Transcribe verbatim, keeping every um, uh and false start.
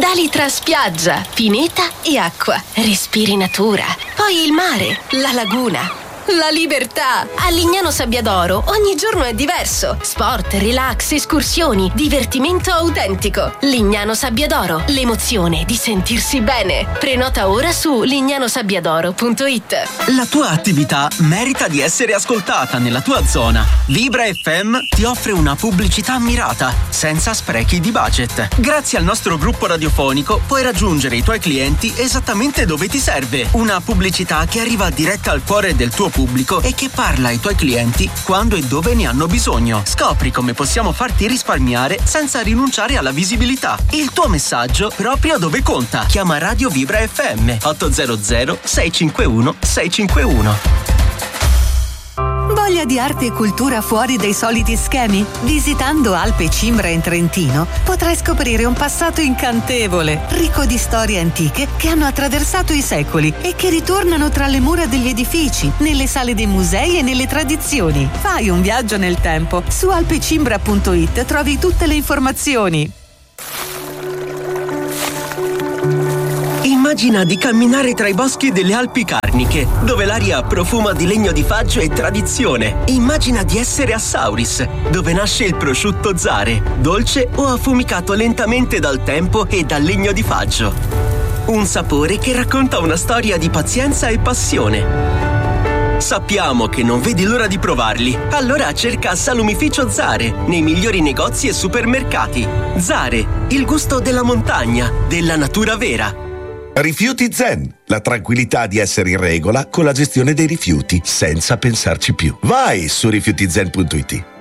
pedali tra spiaggia, pineta e acqua. Respiri natura. Poi il mare, la laguna. La libertà! A Lignano Sabbiadoro ogni giorno è diverso. Sport, relax, escursioni, divertimento autentico. Lignano Sabbiadoro, l'emozione di sentirsi bene. Prenota ora su lignano sabbiadoro punto it. La tua attività merita di essere ascoltata nella tua zona. Vibra F M ti offre una pubblicità mirata, senza sprechi di budget. Grazie al nostro gruppo radiofonico puoi raggiungere i tuoi clienti esattamente dove ti serve. Una pubblicità che arriva diretta al cuore del tuo pubblico e che parla ai tuoi clienti quando e dove ne hanno bisogno. Scopri come possiamo farti risparmiare senza rinunciare alla visibilità. Il tuo messaggio proprio dove conta. Chiama Radio Vibra F M otto zero zero sei cinque uno sei cinque uno. Voglia di arte e cultura fuori dai soliti schemi? Visitando Alpe Cimbra in Trentino potrai scoprire un passato incantevole, ricco di storie antiche che hanno attraversato i secoli e che ritornano tra le mura degli edifici, nelle sale dei musei e nelle tradizioni. Fai un viaggio nel tempo. Su alpecimbra punto it trovi tutte le informazioni. Immagina di camminare tra i boschi delle Alpi Carniche, dove l'aria profuma di legno di faggio e tradizione. Immagina di essere a Sauris, dove nasce il prosciutto Zare, dolce o affumicato lentamente dal tempo e dal legno di faggio. Un sapore che racconta una storia di pazienza e passione. Sappiamo che non vedi l'ora di provarli, allora cerca Salumificio Zare nei migliori negozi e supermercati. Zare, il gusto della montagna, della natura vera. Rifiuti Zen, la tranquillità di essere in regola con la gestione dei rifiuti senza pensarci più. Vai su rifiuti zen punto it.